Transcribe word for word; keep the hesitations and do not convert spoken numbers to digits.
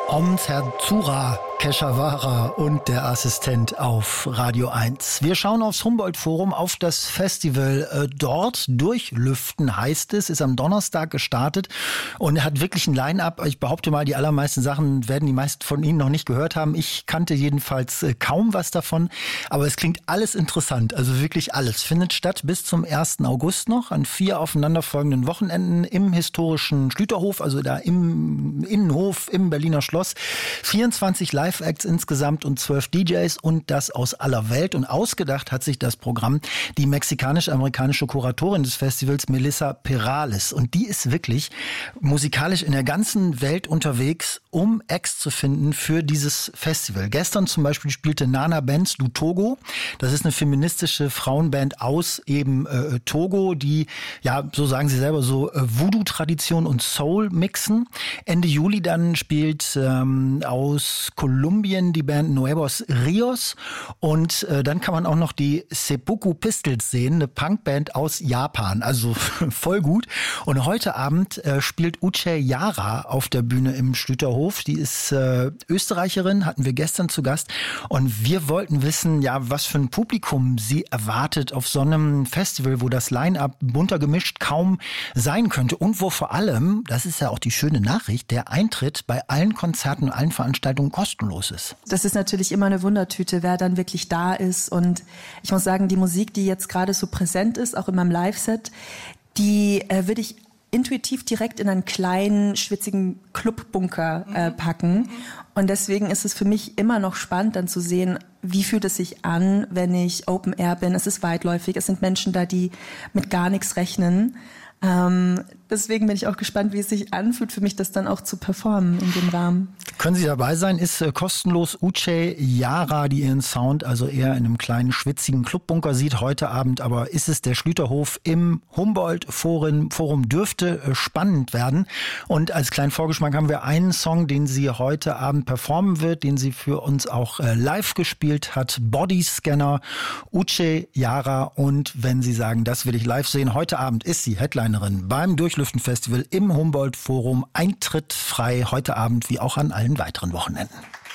Om Terzura Keshawara und der Assistent auf Radio eins. Wir schauen aufs Humboldt-Forum, auf das Festival. Äh, dort durchlüften heißt es, ist am Donnerstag gestartet und hat wirklich ein Line-Up. Ich behaupte mal, die allermeisten Sachen werden die meisten von Ihnen noch nicht gehört haben. Ich kannte jedenfalls äh, kaum was davon, aber es klingt alles interessant. Also wirklich alles. Findet statt bis zum ersten August noch an vier aufeinanderfolgenden Wochenenden im historischen Schlüterhof, also da im Innenhof im Berliner Schloss. vierundzwanzig Live-Acts insgesamt und zwölf D Js und das aus aller Welt. Und ausgedacht hat sich das Programm die mexikanisch-amerikanische Kuratorin des Festivals, Melissa Perales. Und die ist wirklich musikalisch in der ganzen Welt unterwegs, um Acts zu finden für dieses Festival. Gestern zum Beispiel spielte Nana Benz du Togo. Das ist eine feministische Frauenband aus eben äh, Togo, die, ja, so sagen sie selber, so äh, Voodoo-Tradition und Soul mixen. Ende Juli dann spielt ähm, aus Kolumbien die Band Nuevos Rios und äh, dann kann man auch noch die Seppuku Pistols sehen, eine Punkband aus Japan, also voll gut. Und heute Abend äh, spielt Uche Yara auf der Bühne im Schlüterhof. Die ist äh, Österreicherin, hatten wir gestern zu Gast und wir wollten wissen, ja, was für ein Publikum sie erwartet auf so einem Festival, wo das Line-Up bunter gemischt kaum sein könnte und wo vor allem, das ist ja auch die schöne Nachricht, der Eintritt bei allen Konzerten und allen Veranstaltungen kostenlos ist. Das ist natürlich immer eine Wundertüte, wer dann wirklich da ist. Und ich muss sagen, die Musik, die jetzt gerade so präsent ist, auch in meinem Live-Set, die äh, würde ich intuitiv direkt in einen kleinen, schwitzigen Clubbunker äh, packen. Und deswegen ist es für mich immer noch spannend, dann zu sehen, wie fühlt es sich an, wenn ich Open Air bin. Es ist weitläufig, es sind Menschen da, die mit gar nichts rechnen. Ähm, deswegen bin ich auch gespannt, wie es sich anfühlt, für mich das dann auch zu performen in dem Rahmen. Können Sie dabei sein? Ist äh, kostenlos. Uche Yara, die ihren Sound also eher in einem kleinen, schwitzigen Clubbunker sieht heute Abend. Aber ist es der Schlüterhof im Humboldt-Forum? Forum dürfte äh, spannend werden. Und als kleinen Vorgeschmack haben wir einen Song, den sie heute Abend performen wird, den sie für uns auch äh, live gespielt hat. Bodyscanner, Uche Yara. Und wenn Sie sagen, das will ich live sehen, heute Abend ist sie Headlinerin beim Durchlüften-Festival im Humboldt-Forum. Eintritt frei heute Abend wie auch an allen weiteren Wochenenden.